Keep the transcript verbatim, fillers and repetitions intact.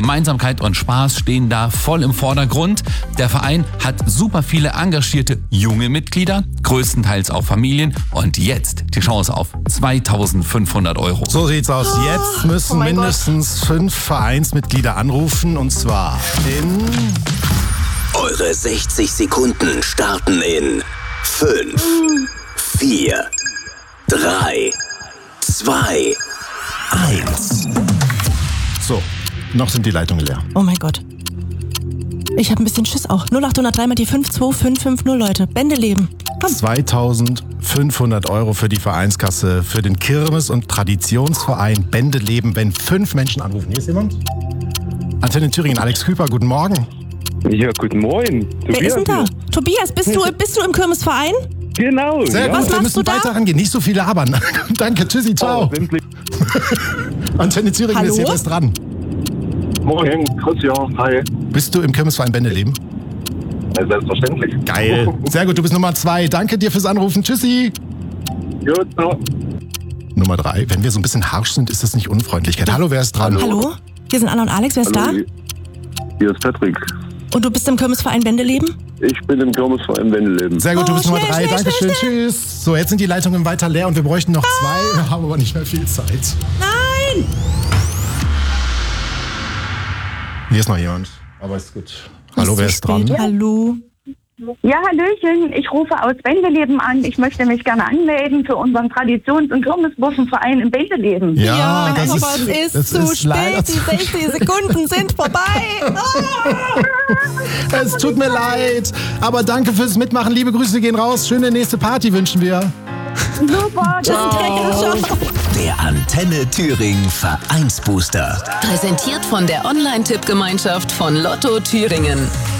Gemeinsamkeit und Spaß stehen da voll im Vordergrund. Der Verein hat super viele engagierte junge Mitglieder, größtenteils auch Familien. Und jetzt die Chance auf zweitausendfünfhundert Euro. So sieht's aus. Jetzt müssen Oh mein mindestens fünf Vereinsmitglieder anrufen. Und zwar in... Eure sechzig Sekunden starten in fünf, vier, drei, zwei, eins. So, noch sind die Leitungen leer. Oh mein Gott. Ich habe ein bisschen Schiss auch. null acht null drei mal die fünf zwei fünf fünf null, Leute. Bändeleben. Komm. zweitausendfünfhundert Euro für die Vereinskasse, für den Kirmes- und Traditionsverein Bändeleben, wenn fünf Menschen anrufen. Hier ist jemand? Antenne Thüringen, Alex Küper, guten Morgen. Ja, guten Morgen. Wer ist denn da? hier. Tobias, bist du, bist du im Kirmesverein? Genau. Sehr ja. gut, Was wir machst müssen du da? weiter rangehen. Nicht so viele labern. Danke, tschüssi, ciao. Oh, endlich. Antenne Thüringen Hallo? ist jetzt erst dran. Morgen, Christian, hi. Bist du im Kirmesverein Bändeleben? Ja, selbstverständlich. Geil. Sehr gut, du bist Nummer zwei. Danke dir fürs Anrufen. Tschüssi. Gut, so. Nummer drei. Wenn wir so ein bisschen harsch sind, ist das nicht Unfreundlichkeit. Hallo, wer ist dran? Hallo? Hier sind Anna und Alex. Wer ist Hallo, da? hier ist Patrick. Und du bist im Kirmesverein Bändeleben? Ich bin im Kirmesverein Wendeleben. Sehr gut, du Oh, bist Nummer schnell, drei. schnell, Dankeschön. schnell, Tschüss. So, jetzt sind die Leitungen weiter leer und wir bräuchten noch zwei. Wir haben aber nicht mehr viel Zeit. Nein! Hier ist noch jemand. Aber ist gut. Hallo, Ist wer zu ist dran? spät. Hallo? Ja, Hallöchen. Ich rufe aus Bändeleben an. Ich möchte mich gerne anmelden für unseren Traditions- und Kirmesburschenverein in Bändeleben. Ja, das aber ist, es ist das zu ist leider spät. Die sechzig Sekunden sind vorbei. Oh. Es tut mir leid. Aber danke fürs Mitmachen. Liebe Grüße gehen raus. Schöne nächste Party wünschen wir. Super. Ciao. Der Antenne Thüringen Vereinsbooster. Präsentiert von der Online-Tippgemeinschaft von Lotto Thüringen.